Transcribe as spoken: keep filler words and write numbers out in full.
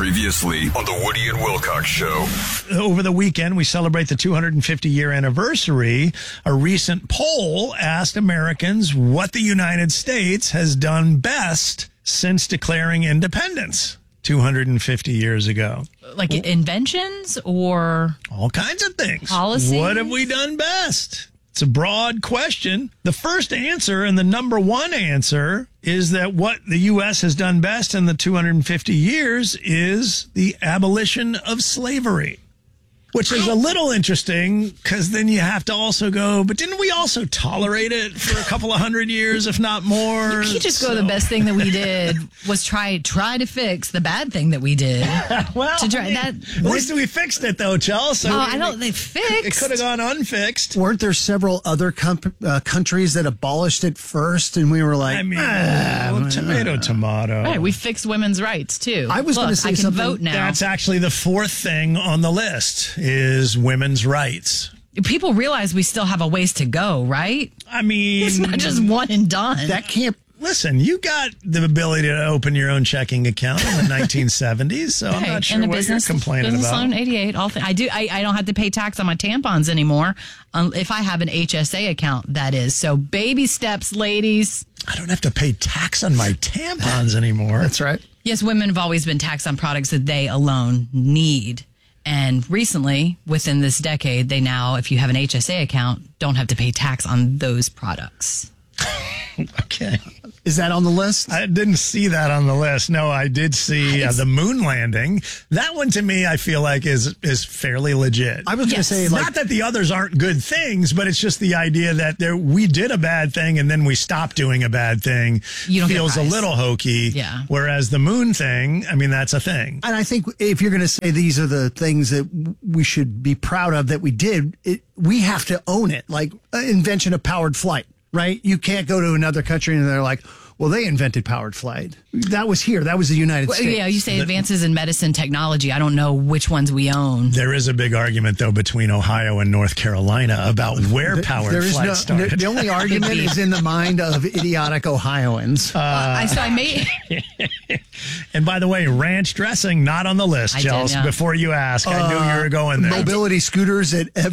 Previously on the Woody and Wilcox Show. Over the weekend, we celebrate the two hundred fifty year anniversary. A recent poll asked Americans what the United States has done best since declaring independence two hundred fifty years ago. Like inventions or all kinds of things. Policies? What have we done best? It's a broad question. The first answer and the number one answer is that what the U S has done best in the two hundred fifty years is the abolition of slavery. Which is a little interesting because then you have to also go, but didn't we also tolerate it for a couple of hundred years, if not more? You just so. go, the best thing that we did was try try to fix the bad thing that we did. well, to try, I mean, that, at least we fixed it, though, Chelsea. Oh, I don't, they fixed. It could have gone unfixed. Weren't there several other com- uh, countries that abolished it first? And we were like, I mean, ah, well, tomato, tomato. Right, we fixed women's rights, too. I was Look, going to say I can something. vote now. That's actually the fourth thing on the list is women's rights. People realize we still have a ways to go, right? I mean, It's not just one and done. That can't. Listen, you got the ability to open your own checking account in the nineteen seventies, so I'm Okay, not sure and the what business, you're complaining business about. loan eighty-eight. All th- I do. I, I don't have to pay tax on my tampons anymore, um, if I have an H S A account. That is so. Baby steps, ladies. I don't have to pay tax on my tampons anymore. That's right. Yes, women have always been taxed on products that they alone need. And recently, within this decade, they now, if you have an H S A account, don't have to pay tax on those products. Okay. Is that on the list? I didn't see that on the list. No, I did see uh, the moon landing. That one to me, I feel like is is fairly legit. I was going to Yes. say, like, Not that the others aren't good things, but it's just the idea that there we did a bad thing and then we stopped doing a bad thing You don't get feels a prize. little hokey. Yeah. Whereas the moon thing, I mean, that's a thing. and I think if you're going to say these are the things that we should be proud of that we did, it, we have to own it. Like uh, invention of powered flight, right? You can't go to another country and they're like, well, they invented powered flight. That was here. That was the United Well, States. yeah, you say advances in medicine technology. I don't know which ones we own. There is a big argument, though, between Ohio and North Carolina about where powered There is flight no, started. the, the only argument is in the mind of idiotic Ohioans. Uh, I, so I made. And by the way, ranch dressing, not on the list, I did, Chels. yeah. Before you ask, I knew you were going there. Mobility scooters at